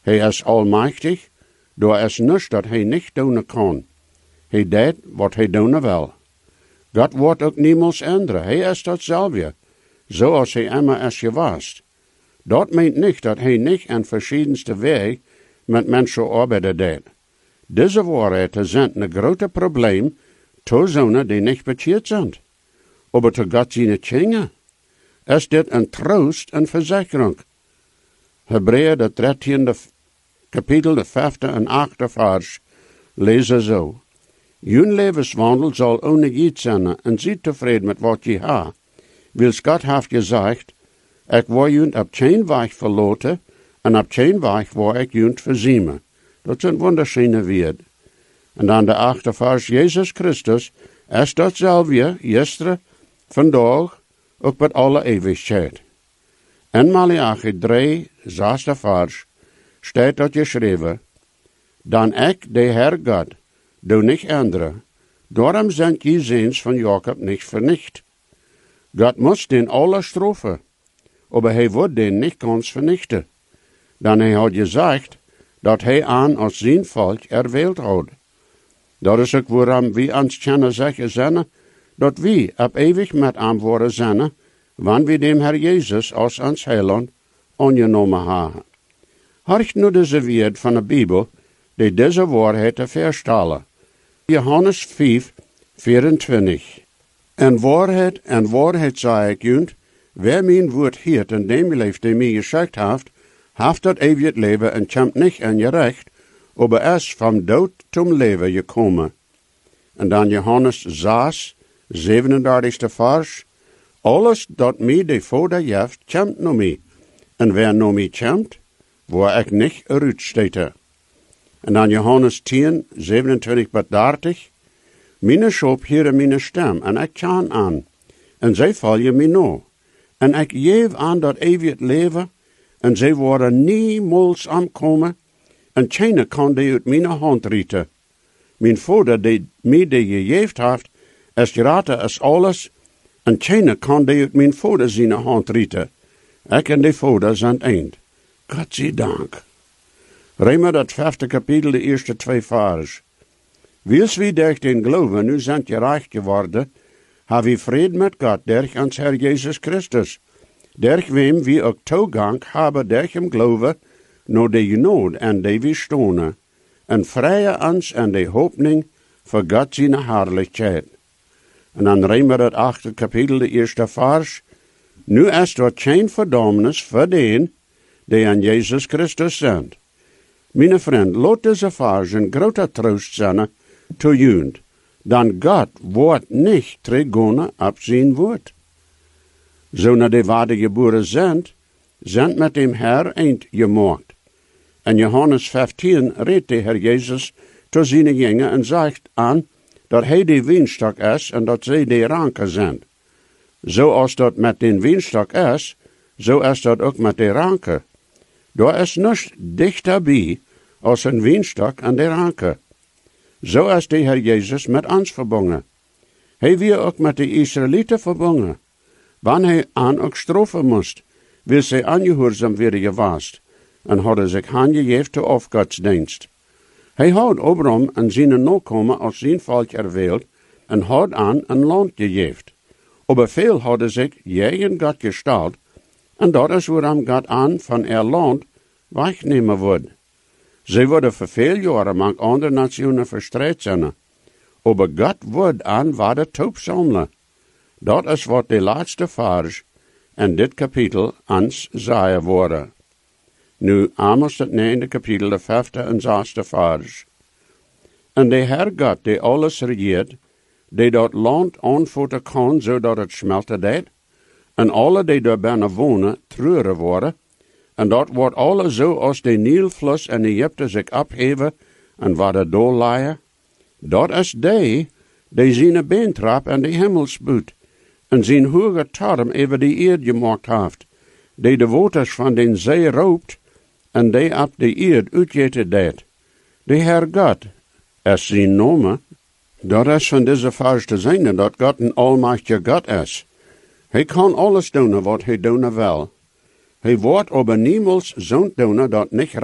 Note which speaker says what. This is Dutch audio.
Speaker 1: Hij is almachtig, door is niets dat hij niet doen kan. Hij deed wat hij doen wil. God wordt ook niemals änderen. Hij is datzelfde, zoals hij immer is geweest. Dat meent niet dat hij niet aan verschiedenste weg met mensen arbeiden deed. Deze waarheden zijn een groot probleem voor zonen die niet bekeerd zijn. Aber te God zijn Kinder is dit een troost en verzekering. Hebreeën de 13e kapitel, de 5e en 8e vers, lezen zo. Jun levenswandel zal ongejiet zijn en ziet tevreden met wat je ha. Wils God heeft gezegd, ik word junt op geen weg verloten en op geen weg word ik junt verziemen. Dat zijn wunderschöne woorden. En dan de 8e vers, Jezus Christus is datzelfde, gisteren, vandaag, ook met alle eeuwigheid. In Malachi 3, 6e vers, staat dat geschreven, dan ik, de Heer God, doe niet änderen, daarom zijn je ziens van Jacob niet vernicht. God moest den alle straffen, aber hij wordt den niet ganz vernichten. Dan hij had gezegd, dat hij aan als zijn volk erwählt had. Dat is ook waarom we ons kunnen zeggen zijn, dat we op eeuwig met hem worden zijn, wanneer we dem Herr Jezus als ons Heiland aangenomen hebben. Horcht nu deze woord van de Bijbel, die deze waarheid te verstellen. Johannes 5, 24. En waarheid zei ik junt, wer mijn woord hield en dem leeft die mij gezegd heeft dat eeuwig leven en komt niet aan je recht, aber is van dood zum leven gekomen. En dan Johannes 6, 37e vers, alles dat mij de Vader geeft, komt naar mij. En wer naar mij komt, waar ik niet uitstete. En dan Johannes 10, 27-30, Mijn schop hieren mijn stem, en ik kan aan, en zij volgen mij na. En ik geef aan dat eeuwig leven, en zij worden niemals aankomen, en keine kan die uit mijn hand rieten. Mijn Vader, die mij die gegeven heeft, is greater als alles, en keine kan die uit mijn Vader zijn hand rieten. Ik en de Vader zijn eind. God zij dank. Römer dat 5e kapitel, de eerste 2 vers. Wils wie durch den Glauben nu zijn gerecht geworden, hebben we vrede met God durch ons Herr Jezus Christus, durch wem we ook toegang hebben durch hem Glauben, naar de genade en de we stonen, en vrije ons en de hoopning voor God zijn herrlichkeit. En dan Römer dat 8e kapitel, de eerste vers. Nu is er geen verdommnis voor den, die aan Jezus Christus zijn. Mijn vriend, laat deze vers een grote troost zijn, te junt, dan God wordt niet teruggaan op zijn woord. Zo naar de wedergeboren zijn met dem Herr eind gemaakt. En Johannes 15 redt de Herr Jezus tot zijn jongen en zegt aan dat hij de wienstok is en dat zij de ranken zijn. Zoals dat met den wienstok is, zo is dat ook met de ranken. Daar is niets dichterbij als een wienstok en de ranken. Zo is de Herr Jezus met ons verbonden. Hij weer ook met de Israëlieten verbonden. Wanneer hij aan ook straffen moest, wil zij aangehoorzaam worden geweest, en hadden zich aangegeven te afgodsdienst. Hij had Abraham en zijn nakomen als zijn volk erwählt, en had aan een land gegeven. Aber veel hadden zich tegen God gesteld, en dat is waarom God aan van er land wegnemen wordt. Zij worden voor veel jaren met andere nationen verstrijd zijn. Aber God wordt aan waarde toop samelen. Dat is wat de laatste vers in dit kapitel ons zeggen worden. Nu Amos het 9e kapitel, de 5e en 6e vers. En de Heer God, die alles regeert, die dat land aanvoeren kan, zodat het smelten deed, en alle die daar binnen wonen, treuren worden, en dat wordt alle zo als de Nilfluss en Egypte zich opheven en waar de dool leien. Dat is die zijn beentrap en de hemel spuut, en zijn hoge torm over de eerd gemaakt heeft, die de waters van den zee roopt, en die op de eerd uitgeten deed. De Heer God is zijn naam. Dat is van deze vers te zijn dat God een almachtige God is. Hij kan alles doen wat hij doen wil. Hij wordt aber niemals zo'n doen dat niet